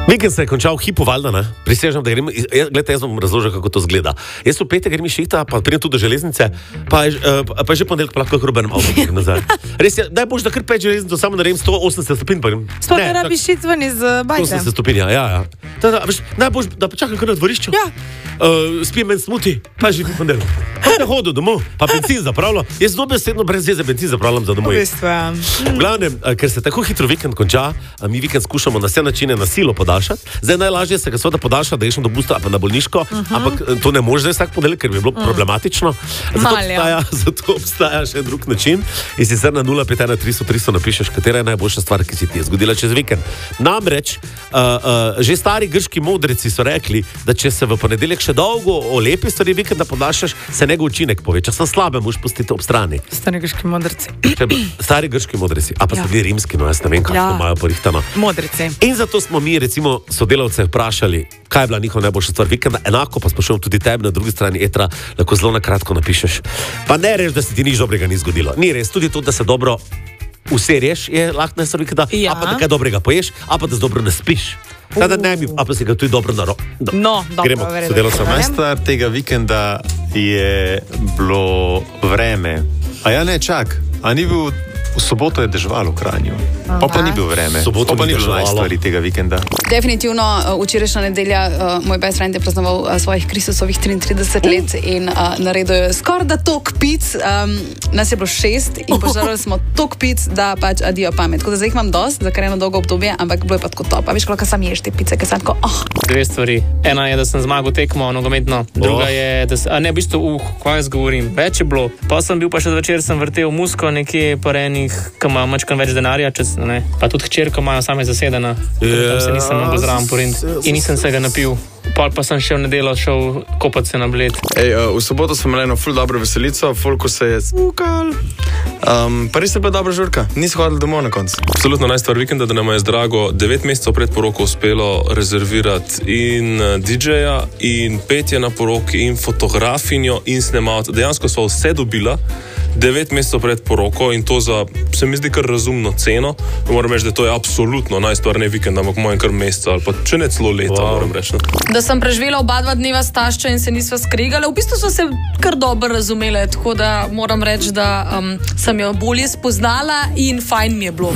Vikend se je končal v hipu, valjda, ne? Prisežem, da grem, gledajte, jaz vam razložim, kako to zgleda. Jaz v petek grem šihta, pa pridem tudi do železnice, pa je že ponedeljek, pa lahko hrubenem avtom grem nazaj. Res je, najboljš, da kar 5 železnico, samo naredim 180 stopinj, pa grem. Sploh ne rabiš iti ven iz bajke. 180 stopinj, ja. Najboljš, da počakam kar na dvorišču. Ja. Spijem en smuti, pa že v ponedeljek. Pa ne hodim domov, pa benzin zapravljam. Jaz dobesedno brez veze benzin zapravljam za domov. V glavnem, ker se tako hitro vikend konča, mi vikend skušamo na vse načine na silo podaljšati. Zdaj najlažje se ga seveda podaljša, da greš do busta pa na bolniško, ampak to ne moreš zdaj vsak ponedeljek, ker bi bilo problematično. Zato obstaja še drug način. In sicer na 051 300 napišeš, katera je najboljša stvar, ki si ti je zgodila čez vikend. Namreč, že stari grški modreci so rekli, da če se v ponedeljek še dolgo o lepi stvari vikenda podaljšaš, se njegov učinek poveča. Sem slabe, moš pustiti ob strani. Stari grški modreci. Stari grški modreci, a pa so bili rimski, no jaz ne vem, kako imajo porihtano. Modreci. In zato smo mi, recimo, sodelavce vprašali, kaj je bila njihova najboljša stvar vikenda, enako pa sprašujem tudi tebe na drugi strani etra, lahko zelo na kratko napišeš. Pa ne reš, da se ti nič dobrega ni zgodilo. Ni res, tudi to, da se dobro userješ, je lahko najboljša stvar vikenda, a pa da kaj dobrega poješ, a pa da dobro ne spiš. Tada ne bi, a pa si ga tudi dobro No, dobro, gremo, sodelavcem. Stvar tega vikenda je bilo vreme. A ja ne, čak, a ni bil, v soboto je deževalo v Kranju. Pa ni bil vreme. Soboto pa ni bilo najstvari tega vikenda. Definitivno, včerajšnja nedelja, moj best friend je praznoval svojih Kristusovih 33 let in naredil je skoraj da tok pic. Nas je bilo 6 in požarali smo tok pic, da pač adijo pamet. Tako da zdaj jih imam dost, za kar eno dolgo obdobje, ampak bilo je pa tako top. A veš, koliko sam ješ te pice, ker sem tako, Dve stvari. Ena je, da sem zmagal tekmo nogometno. Druga je, da sem, v bistvu, kaj jaz govorim, več je bilo. Pa sem bil pa še zvečer, sem vrtel musko nekje parenih, ki imajo mačkan več denarja, ne. Pa tudi hčerko imajo same zasedena. Tam se nisem mogel zraven porint in nisem se ga napil. Pol pa sem še v nedeljo šel kopat se na Bled. V soboto smo imeli eno ful dobro veselico, folko se je smukal. Pa res je bila dobra žurka, niso hodili domov na koncu. Absolutno najstvar vikenda, da nam je z Drago 9 mesecev pred poroko uspelo rezervirati in DJ-ja, in petje na poroki, in fotografinjo, in snemalca. Dejansko smo vse dobila 9 mesecev pred poroko in to za, se mi zdi, kar razumno ceno. Moram reči, da to je absolutno najstvar ne vikend, ampak mojem kar meseca ali pa če ne celo leta, moram reči. Da sem preživela oba 2 dneva s taščo in se nisva skregala. V bistvu so se kar dobro razumele, tako da moram reči, da sem jo bolje spoznala in fajn mi je bilo.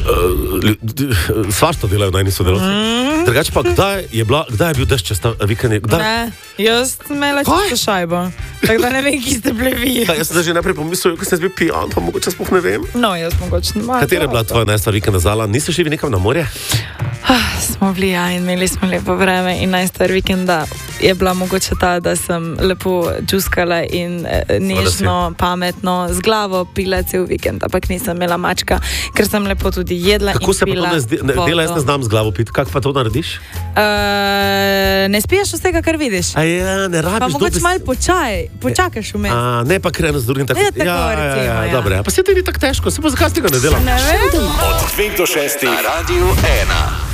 Svašta delajo najni sodelavci. Drugače pa, kdaj je bil dež čez ta vikend? Ne, jaz sem imela čisto šajbo. Tako da ne vem, ki ste bili vi. Jaz sem že najprej pomislil, ko sem bil pijan, pa mogoče sploh ne vem. No, jaz mogoče ne vem. Katera je bila tvoja najstvar vikenda zala? Niste šli nekam na morje? Smo bili, in imeli smo lepo vreme in najstvar vikenda je bila mogoče ta, da sem lepo džuskala in nežno, pametno, z glavo pila cel vikend, ampak nisem imela mačka, ker sem lepo tudi jedla in pila. Kako se pa to dela, jaz ne znam z glavo piti, kako pa to narediš? Ne spiješ vsega, kar vidiš. Ne rabiš. Pa mogoče malo počakaš vmes. Ne pa krenu z drugim tako. Recimo. Dobre, pa se to ni tako težko, se pa zakaj tega ne delam? Ne vem. Od 2 do 6 na Radio 1.